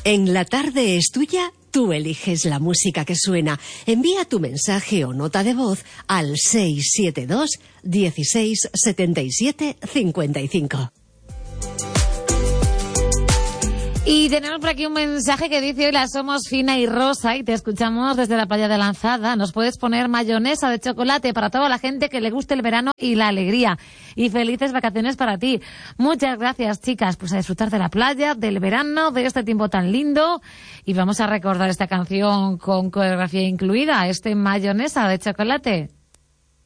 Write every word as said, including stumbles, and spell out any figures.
En La Tarde es Tuya, tú eliges la música que suena. Envía tu mensaje o nota de voz al seis siete dos, dieciséis, setenta y siete, cincuenta y cinco. Y tenemos por aquí un mensaje que dice: hola, somos Fina y Rosa y te escuchamos desde la playa de Lanzada. Nos puedes poner mayonesa de chocolate para toda la gente que le guste el verano y la alegría. Y felices vacaciones para ti. Muchas gracias, chicas. Pues a disfrutar de la playa, del verano, de este tiempo tan lindo. Y vamos a recordar esta canción con coreografía incluida, este mayonesa de chocolate.